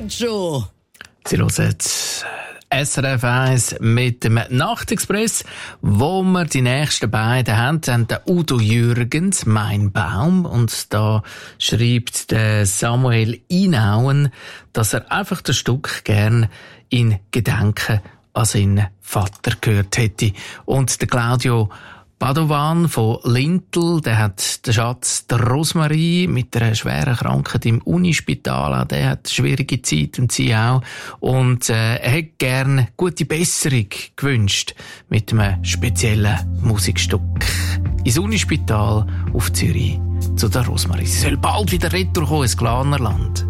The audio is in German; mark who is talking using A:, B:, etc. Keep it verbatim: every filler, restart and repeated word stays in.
A: jetzt schon?
B: Sie hören S R F eins mit dem Nachtexpress, wo wir die nächsten beiden haben. Dann der Udo Jürgens, «Mein Baum». Und da schreibt der Samuel Inauen, dass er einfach das Stück gern in Gedenken an seinen Vater gehört hätte. Und der Claudio Padovan von Lintel, der hat den Schatz der Rosmarie mit einer schweren Krankheit im Unispital. Der hat eine schwierige Zeit und sie auch. Und äh, er hätte gerne gute Besserung gewünscht mit einem speziellen Musikstück. Ins Unispital auf Zürich zu der Rosmarie. Sie soll bald wieder retour kommen ins Glanerland.